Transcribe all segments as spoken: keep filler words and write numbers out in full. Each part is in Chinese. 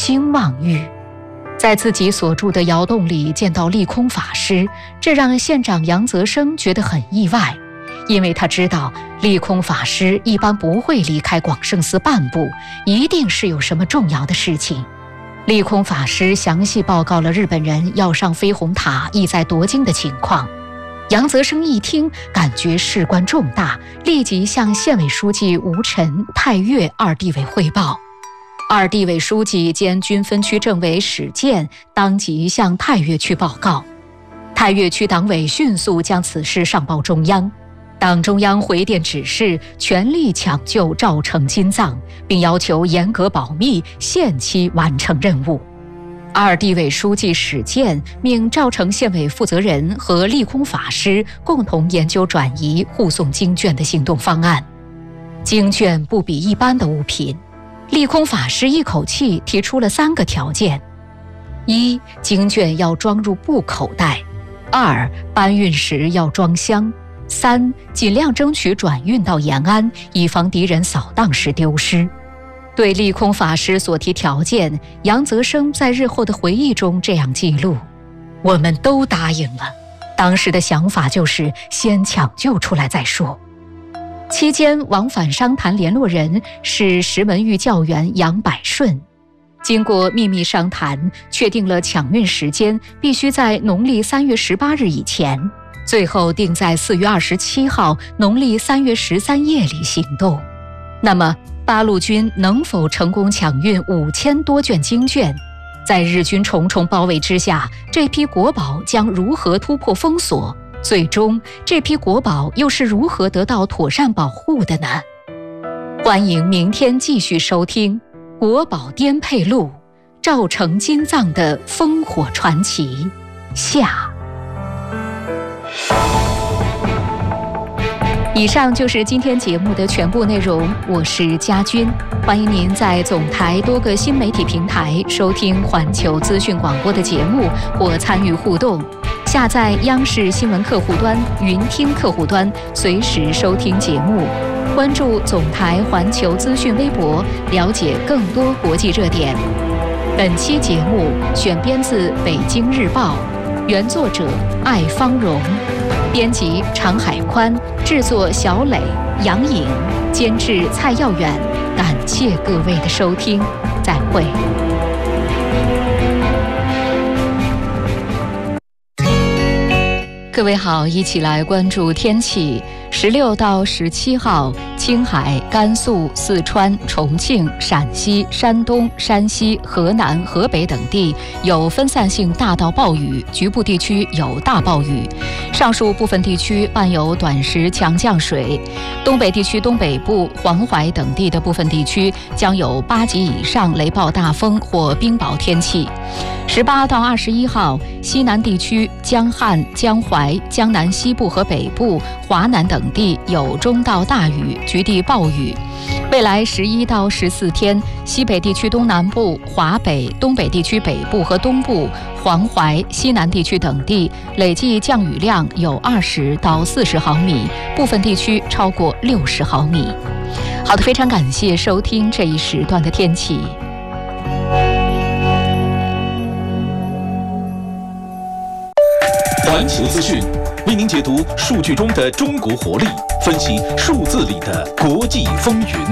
经望玉。在自己所住的窑洞里见到利空法师，这让县长杨泽生觉得很意外，因为他知道利空法师一般不会离开广胜寺半步，一定是有什么重要的事情。利空法师详细报告了日本人要上飞鸿塔意在夺京的情况。杨泽生一听，感觉事关重大，立即向县委书记吴臣、太岳二地委汇报。二地委书记兼军分区政委史建当即向太岳区报告，太岳区党委迅速将此事上报中央。党中央回电指示，全力抢救赵成金藏，并要求严格保密，限期完成任务。二地委书记史建命赵城县委负责人和利空法师共同研究转移护送经卷的行动方案。经卷不比一般的物品，利空法师一口气提出了三个条件：一、经卷要装入布口袋；二、搬运时要装箱；三、尽量争取转运到延安，以防敌人扫荡时丢失。对利空法师所提条件，杨泽生在日后的回忆中这样记录：我们都答应了，当时的想法就是先抢救出来再说。期间往返商谈联络人是石门峪教员杨百顺。经过秘密商谈，确定了抢运时间必须在农历三月十八日以前，最后定在四月二十七号农历三月十三夜里行动。那么八路军能否成功抢运五千多卷经卷？在日军重重包围之下，这批国宝将如何突破封锁？最终这批国宝又是如何得到妥善保护的呢？欢迎明天继续收听《国宝颠沛录》赵成金藏的烽火传奇下。以上就是今天节目的全部内容，我是佳君，欢迎您在总台多个新媒体平台收听环球资讯广播的节目或参与互动。下载央视新闻客户端、云听客户端，随时收听节目。关注总台环球资讯微博，了解更多国际热点。本期节目选编自《北京日报》，原作者艾芳荣，编辑常海宽，制作小磊、杨颖，监制蔡耀远。感谢各位的收听，再会。各位好，一起来关注天气。十六到十七号，青海、甘肃、四川、重庆、陕西、山东、山西、河南、河北等地有分散性大到暴雨，局部地区有大暴雨。上述部分地区伴有短时强降水。东北地区东北部、黄淮等地的部分地区将有八级以上雷暴大风或冰雹天气。十八到二十一号，西南地区江汉、江淮、江南西部和北部、华南等地有中到大雨，局地暴雨。未来十一到十四天，西北地区东南部、华北、东北地区北部和东部、黄淮、西南地区等地累计降雨量有二十到四十毫米，部分地区超过六十毫米。好的，非常感谢收听这一时段的天气。 环球资讯为您解读数据中的中国活力，分析数字里的国际风云。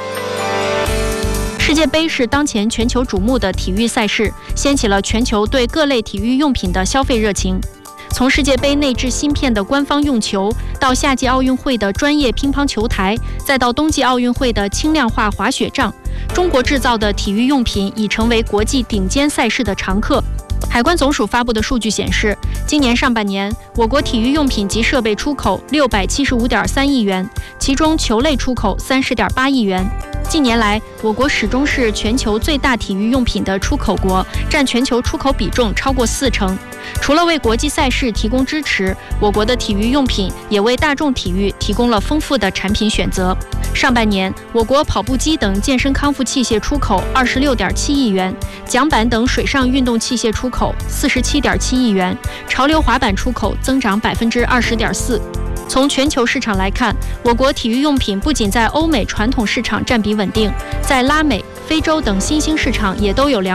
世界杯是当前全球瞩目的体育赛事，掀起了全球对各类体育用品的消费热情。从世界杯内置芯片的官方用球，到夏季奥运会的专业乒乓球台，再到冬季奥运会的轻量化滑雪杖，中国制造的体育用品已成为国际顶尖赛事的常客。海关总署发布的数据显示，今年上半年，我国体育用品及设备出口六百七十五点三亿元，其中球类出口三十点八亿元。近年来，我国始终是全球最大体育用品的出口国，占全球出口比重超过四成。除了为国际赛事提供支持，我国的体育用品也为大众体育提供了丰富的产品选择。上半年，我国跑步机等健身康复器械出口二十六点七亿元，桨板等水上运动器械出口四十七点七亿元，潮流滑板出口增长百分之二十点四。从全球市场来看，我国体育用品不仅在欧美传统市场占比稳定，在拉美、非洲等新兴市场也都有良